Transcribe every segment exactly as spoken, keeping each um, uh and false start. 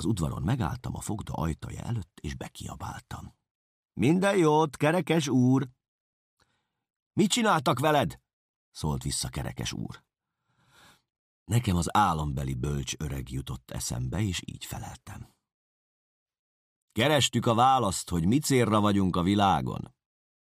az udvaron megálltam a fogda ajtaja előtt, és bekiabáltam. Minden jót, Kerekes úr! Mit csináltak veled? Szólt vissza Kerekes úr. Nekem az álombeli bölcs öreg jutott eszembe, és így feleltem. Kerestük a választ, hogy mi célra vagyunk a világon.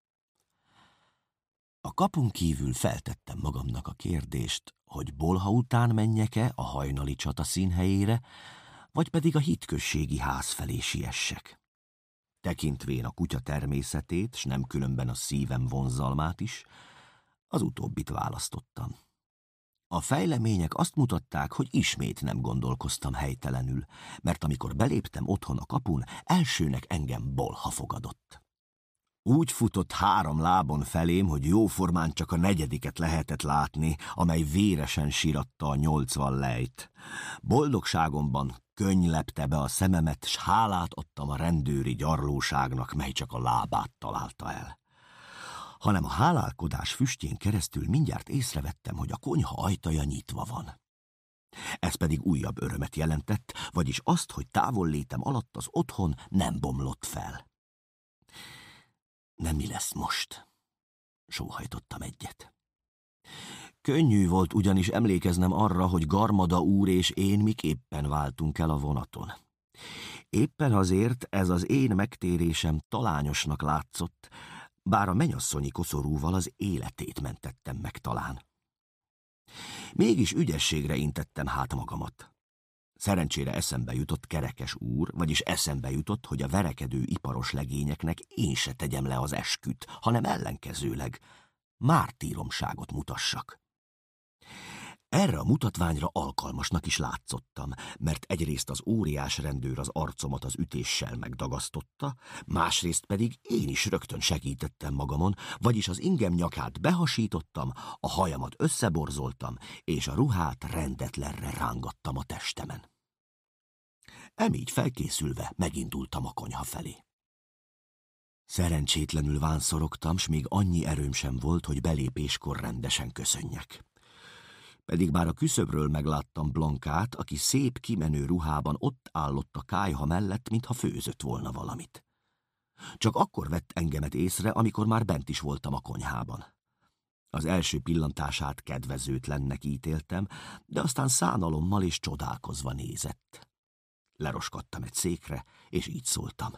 A kapun kívül feltettem magamnak a kérdést, hogy Bolha után menjek-e a hajnali csata színhelyére, vagy pedig a hitközségi ház felé siessek. Tekintvén a kutya természetét, s nem különben a szívem vonzalmát is, az utóbbit választottam. A fejlemények azt mutatták, hogy ismét nem gondolkoztam helytelenül, mert amikor beléptem otthon a kapun, elsőnek engem Bolha fogadott. Úgy futott három lábon felém, hogy jóformán csak a negyediket lehetett látni, amely véresen síratta a nyolcvan lejt. Boldogságomban könny lepte be a szememet, s hálát adtam a rendőri gyarlóságnak, mely csak a lábát találta el. Hanem a hálálkodás füstjén keresztül mindjárt észrevettem, hogy a konyha ajtaja nyitva van. Ez pedig újabb örömet jelentett, vagyis azt, hogy távollétem alatt az otthon nem bomlott fel. Nem mi lesz most? Sóhajtottam egyet. Könnyű volt ugyanis emlékeznem arra, hogy Garmada úr és én miképpen váltunk el a vonaton. Éppen azért ez az én megtérésem talányosnak látszott, bár a mennyasszonyi koszorúval az életét mentettem meg talán. Mégis ügyességre intettem hát magamat. Szerencsére eszembe jutott Kerekes úr, vagyis eszembe jutott, hogy a verekedő iparos legényeknek én se tegyem le az esküt, hanem ellenkezőleg mártíromságot mutassak. Erre a mutatványra alkalmasnak is látszottam, mert egyrészt az óriás rendőr az arcomat az ütéssel megdagasztotta, másrészt pedig én is rögtön segítettem magamon, vagyis az ingem nyakát behasítottam, a hajamat összeborzoltam, és a ruhát rendetlenre rángattam a testemen. Emígy felkészülve megindultam a konyha felé. Szerencsétlenül vánszorogtam, s még annyi erőm sem volt, hogy belépéskor rendesen köszönjek. Pedig bár a küszöbről megláttam Blankát, aki szép kimenő ruhában ott állott a kályha mellett, mintha főzött volna valamit. Csak akkor vett engemet észre, amikor már bent is voltam a konyhában. Az első pillantását kedvezőtlennek ítéltem, de aztán szánalommal és csodálkozva nézett. Leroskadtam egy székre, és így szóltam.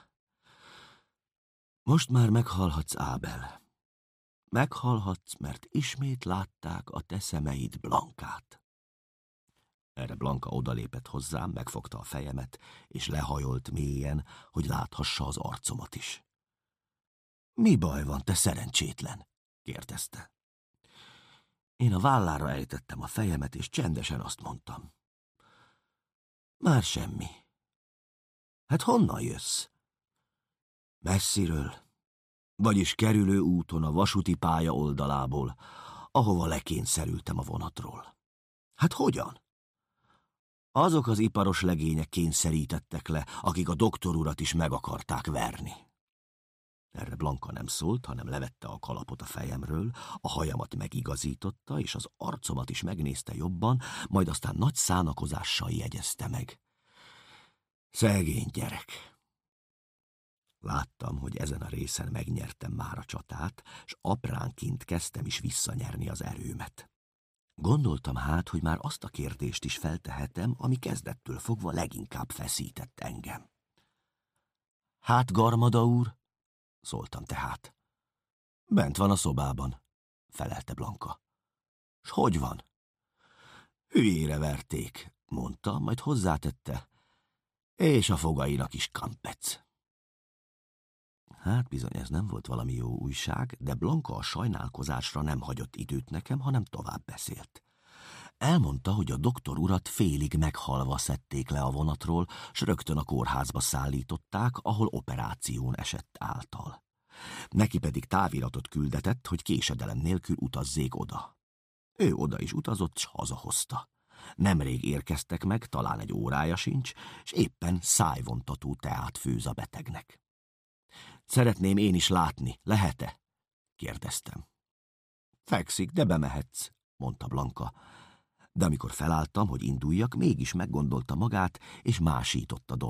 Most már meghalhatsz, Ábel. Meghalhatsz, mert ismét látták a te szemeid Blankát. Erre Blanka odalépett hozzám, megfogta a fejemet, és lehajolt mélyen, hogy láthassa az arcomat is. Mi baj van, te szerencsétlen? Kérdezte. Én a vállára ejtettem a fejemet, és csendesen azt mondtam. Már semmi. Hát honnan jössz? Messziről. Vagyis kerülő úton a vasúti pálya oldalából, ahova lekényszerültem a vonatról. Hát hogyan? Azok az iparos legények kényszerítettek le, akik a doktor urat is meg akarták verni. Erre Blanka nem szólt, hanem levette a kalapot a fejemről, a hajamat megigazította, és az arcomat is megnézte jobban, majd aztán nagy szánakozással jegyezte meg. Szegény gyerek! Láttam, hogy ezen a részen megnyertem már a csatát, s apránként kezdtem is visszanyerni az erőmet. Gondoltam hát, hogy már azt a kérdést is feltehetem, ami kezdettől fogva leginkább feszített engem. Hát, Garmada úr? Szóltam tehát. Bent van a szobában, felelte Blanka. S hogy van? Hülyére verték, mondta, majd hozzátette. És a fogainak is kampec. Hát bizony ez nem volt valami jó újság, de Blanka a sajnálkozásra nem hagyott időt nekem, hanem tovább beszélt. Elmondta, hogy a doktor urat félig meghalva szedték le a vonatról, s rögtön a kórházba szállították, ahol operáción esett által. Neki pedig táviratot küldetett, hogy késedelem nélkül utazzék oda. Ő oda is utazott, s hazahozta. Nemrég érkeztek meg, talán egy órája sincs, s éppen szájvontató teát főz a betegnek. Szeretném én is látni, lehet-e? Kérdeztem. Fekszik, de bemehetsz, mondta Blanka. De amikor felálltam, hogy induljak, mégis meggondolta magát, és másította dolgát.